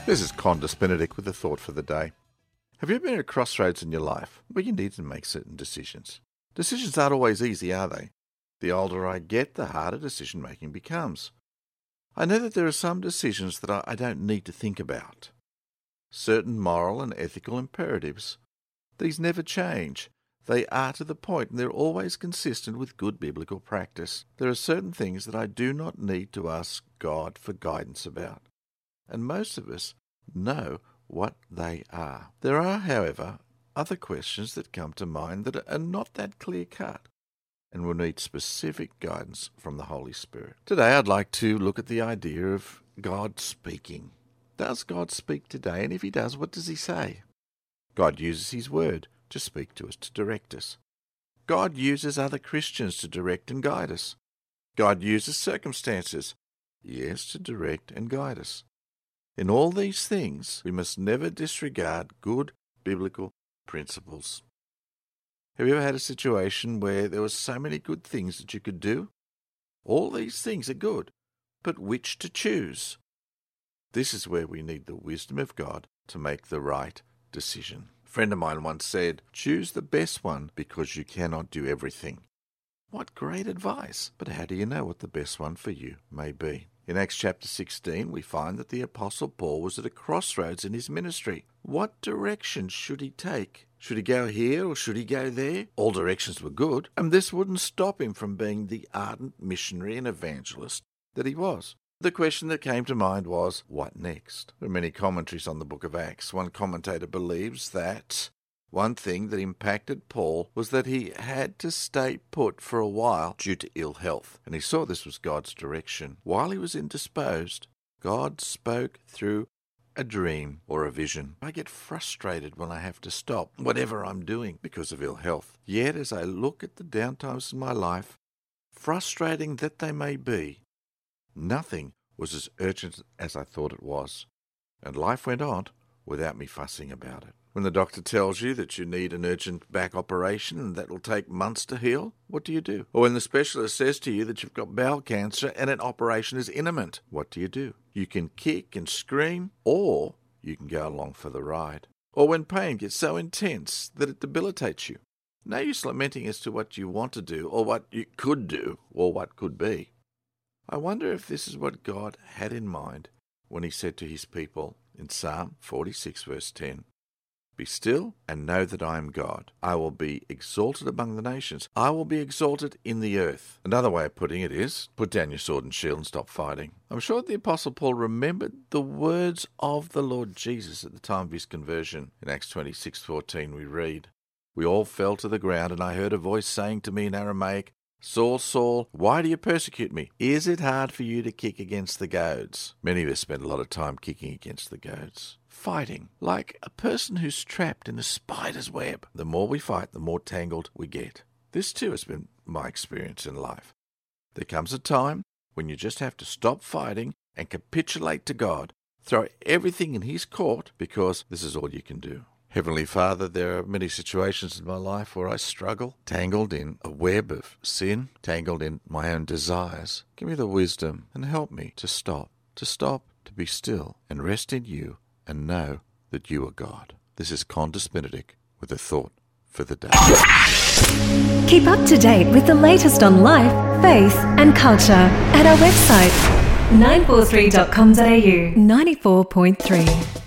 This is Qantas Benedict with a thought for the day. Have you ever been at a crossroads in your life where you need to make certain decisions? Decisions aren't always easy, are they? The older I get, the harder decision-making becomes. I know that there are some decisions that I don't need to think about. Certain moral and ethical imperatives. These never change. They are to the point and they're always consistent with good biblical practice. There are certain things that I do not need to ask God for guidance about. And most of us know what they are. There are, however, other questions that come to mind that are not that clear-cut and will need specific guidance from the Holy Spirit. Today I'd like to look at the idea of God speaking. Does God speak today? And if he does, what does he say? God uses his word to speak to us, to direct us. God uses other Christians to direct and guide us. God uses circumstances, yes, to direct and guide us. In all these things, we must never disregard good biblical principles. Have you ever had a situation where there were so many good things that you could do? All these things are good, but which to choose? This is where we need the wisdom of God to make the right decision. A friend of mine once said, "Choose the best one because you cannot do everything." What great advice! But how do you know what the best one for you may be? In Acts chapter 16, we find that the Apostle Paul was at a crossroads in his ministry. What direction should he take? Should he go here or should he go there? All directions were good, and this wouldn't stop him from being the ardent missionary and evangelist that he was. The question that came to mind was, what next? There are many commentaries on the book of Acts. One commentator believes that one thing that impacted Paul was that he had to stay put for a while due to ill health, and he saw this was God's direction. While he was indisposed, God spoke through a dream or a vision. I get frustrated when I have to stop whatever I'm doing because of ill health. Yet as I look at the downtimes in my life, frustrating that they may be, nothing was as urgent as I thought it was, and life went on without me fussing about it. When the doctor tells you that you need an urgent back operation and that will take months to heal, what do you do? Or when the specialist says to you that you've got bowel cancer and an operation is imminent, what do? You can kick and scream, or you can go along for the ride. Or when pain gets so intense that it debilitates you. No use lamenting as to what you want to do, or what you could do, or what could be. I wonder if this is what God had in mind when he said to his people in Psalm 46 verse 10, "Be still and know that I am God. I will be exalted among the nations. I will be exalted in the earth." Another way of putting it is, put down your sword and shield and stop fighting. I'm sure the Apostle Paul remembered the words of the Lord Jesus at the time of his conversion. In Acts 26:14 we read, "We all fell to the ground, and I heard a voice saying to me in Aramaic, 'Saul, Saul, why do you persecute me? Is it hard for you to kick against the goads?'" Many of us spend a lot of time kicking against the goads. Fighting, like a person who's trapped in a spider's web. The more we fight, the more tangled we get. This too has been my experience in life. There comes a time when you just have to stop fighting and capitulate to God. Throw everything in his court because this is all you can do. Heavenly Father, there are many situations in my life where I struggle, tangled in a web of sin, tangled in my own desires. Give me the wisdom and help me to stop, to be still and rest in you and know that you are God. This is Qantas Benedict with a thought for the day. Keep up to date with the latest on life, faith and culture at our website 943.com.au 94.3.